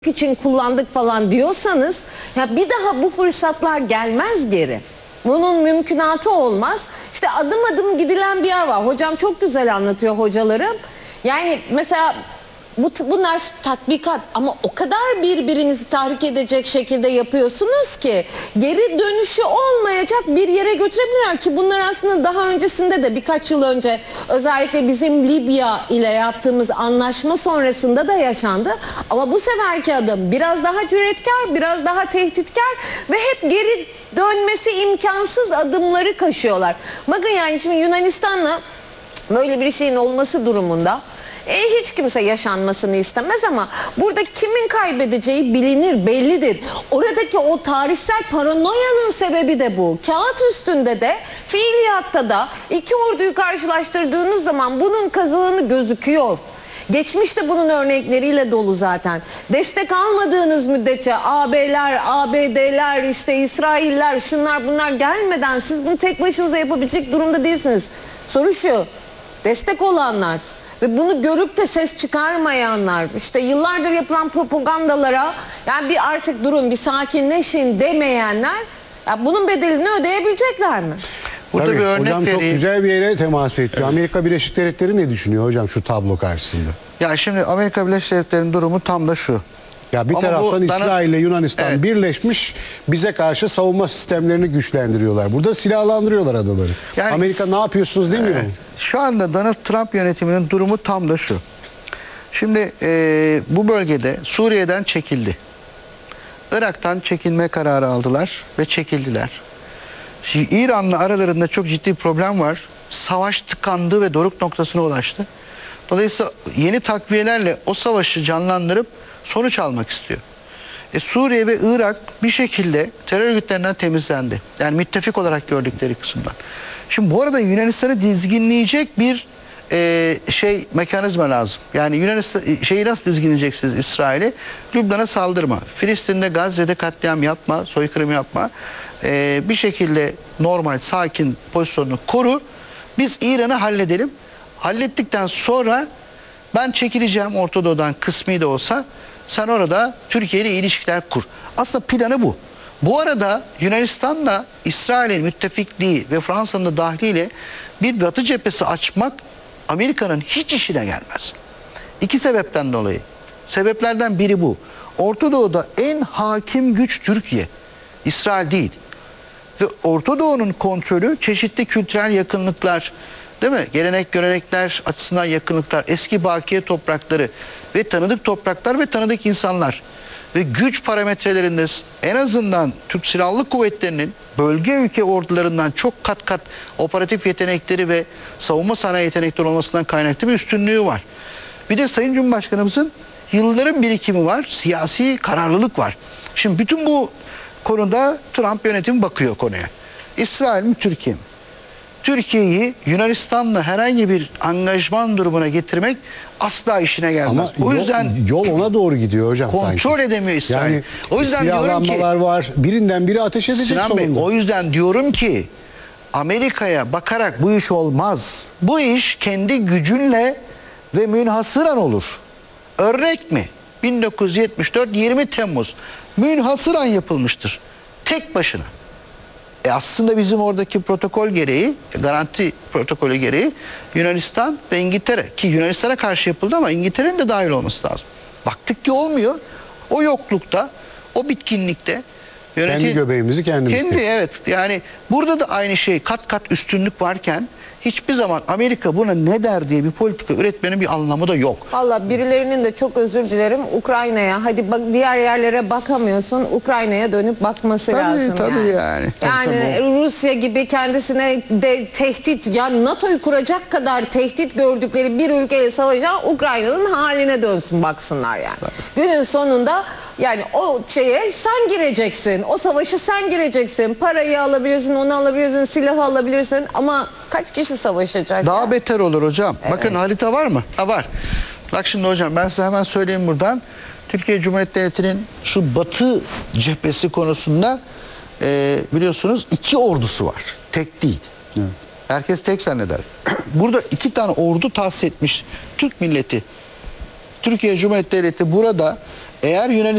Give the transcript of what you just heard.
için kullandık falan diyorsanız ya bir daha bu fırsatlar gelmez geri. Bunun mümkünatı olmaz. İşte adım adım gidilen bir yer var. Hocam çok güzel anlatıyor hocalarım. Yani mesela bunlar tatbikat ama o kadar birbirinizi tahrik edecek şekilde yapıyorsunuz ki geri dönüşü olmayacak bir yere götürebilirler ki bunlar aslında daha öncesinde de birkaç yıl önce özellikle bizim Libya ile yaptığımız anlaşma sonrasında da yaşandı. Ama bu seferki adım biraz daha cüretkar, biraz daha tehditkar ve hep geri dönmesi imkansız adımları kaşıyorlar. Bakın yani şimdi Yunanistan'la böyle bir şeyin olması durumunda hiç kimse yaşanmasını istemez ama burada kimin kaybedeceği bilinir, bellidir. Oradaki o tarihsel paranoyanın sebebi de bu. Kağıt üstünde de, fiiliyatta da iki orduyu karşılaştırdığınız zaman bunun kazananı gözüküyor. Geçmişte bunun örnekleriyle dolu zaten. Destek almadığınız müddetçe AB'ler, ABD'ler, işte İsrailler, şunlar bunlar gelmeden siz bunu tek başınıza yapabilecek durumda değilsiniz. Soru şu, destek olanlar ve bunu görüp de ses çıkarmayanlar, işte yıllardır yapılan propagandalara yani bir artık durun, bir sakinleşin demeyenler ya bunun bedelini ödeyebilecekler mi? Burada Tabii, bir örnek hocam vereyim. çok güzel bir yere temas etti. Evet. Amerika Birleşik Devletleri ne düşünüyor hocam şu tablo karşısında? Ya şimdi Amerika Birleşik Devletleri'nin durumu tam da şu. Ya bir Ama taraftan İsrail ile Yunanistan evet, birleşmiş, bize karşı savunma sistemlerini güçlendiriyorlar. Burada silahlandırıyorlar adaları. Yani Amerika ne yapıyorsunuz demiyor mu? Şu anda Donald Trump yönetiminin durumu tam da şu. Şimdi bu bölgede Suriye'den çekildi. Irak'tan çekilme kararı aldılar ve çekildiler. Şimdi İran'la aralarında çok ciddi problem var. Savaş tıkandı ve doruk noktasına ulaştı. Dolayısıyla yeni takviyelerle o savaşı canlandırıp sonuç almak istiyor. Suriye ve Irak bir şekilde terör örgütlerinden temizlendi. Yani müttefik olarak gördükleri kısımdan. Şimdi bu arada Yunanistan'ı dizginleyecek bir mekanizma lazım. Yani Yunanistan şeyi nasıl dizginleyeceksiniz İsrail'i? Lübnan'a saldırma. Filistin'de, Gazze'de katliam yapma, soykırım yapma. Bir şekilde normal, sakin pozisyonunu koru. Biz İran'ı halledelim. Hallettikten sonra ben çekileceğim Orta Doğu'dan kısmi de olsa. Sen orada Türkiye ile ilişkiler kur. Aslında planı bu. Bu arada Yunanistan'la İsrail'in müttefikliği ve Fransa'nın da dahliyle bir batı cephesi açmak Amerika'nın hiç işine gelmez. İki sebepten dolayı. Sebeplerden biri bu. Orta Doğu'da en hakim güç Türkiye. İsrail değil. Ve Orta Doğu'nun kontrolü çeşitli kültürel yakınlıklar, değil mi? Gelenek, görenekler açısından yakınlıklar, eski bakiye toprakları ve tanıdık topraklar ve tanıdık insanlar. Ve güç parametrelerinde en azından Türk Silahlı Kuvvetleri'nin bölge ülke ordularından çok kat kat operatif yetenekleri ve savunma sanayi yetenekleri olmasından kaynaklı bir üstünlüğü var. Bir de Sayın Cumhurbaşkanımızın yılların birikimi var, siyasi kararlılık var. Şimdi bütün bu konuda Trump yönetimi bakıyor konuya. İsrail mi, Türkiye mi? Türkiye'yi Yunanistan'la herhangi bir angajman durumuna getirmek asla işine gelmez. Ama o yüzden yol ona doğru gidiyor hocam kontrol sanki. edemiyor İsrail. Yani o yüzden diyorum ki silahlanmalar var. Birinden biri ateş edecek Sinan Bey, sonunda. o yüzden diyorum ki Amerika'ya bakarak bu iş olmaz. Bu iş kendi gücünle ve münhasıran olur. Örnek mi? 1974 20 Temmuz münhasıran yapılmıştır. Tek başına. Aslında bizim oradaki protokol gereği, garanti protokolü gereği Yunanistan ve İngiltere, ki Yunanistan'a karşı yapıldı ama İngiltere'nin de dahil olması lazım. Baktık ki olmuyor. O yoklukta, o bitkinlikte kendi göbeğimizi kendimiz. Evet, yani burada da aynı şey, kat kat üstünlük varken hiçbir zaman Amerika buna ne der diye bir politika üretmenin bir anlamı da yok. Valla birilerinin de çok özür dilerim Ukrayna'ya, hadi bak diğer yerlere bakamıyorsun, Ukrayna'ya dönüp bakması lazım. Tabii yani. Yani Rusya gibi kendisine de tehdit, yani NATO'yu kuracak kadar tehdit gördükleri bir ülkeyle savaşan Ukrayna'nın haline dönsün baksınlar yani. Tabii. Günün sonunda yani o şeye sen gireceksin, o savaşı sen gireceksin, parayı alabilirsin, onu alabilirsin, silahı alabilirsin ama kaç kişi savaşacak? Daha ya? beter olur hocam. Evet. Bakın harita var mı? Ha, var. Bak şimdi hocam ben size hemen söyleyeyim buradan. Türkiye Cumhuriyeti Devleti'nin şu batı cephesi konusunda biliyorsunuz iki ordusu var. Tek değil. Evet. Herkes tek zanneder. Burada iki tane ordu tahsis etmiş Türk milleti. Türkiye Cumhuriyeti Devleti burada Eğer